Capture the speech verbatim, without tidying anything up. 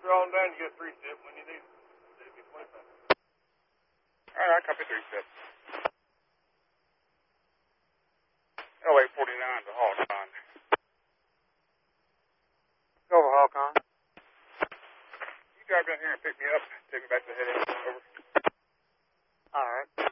draw them down, you get a three step when you need it. It'll be twenty-five. All right, I copy three step. L eight forty-nine to Hawkon. Over, Hawkon. You drive down here and pick me up. Take me back to the head end. Over. All right.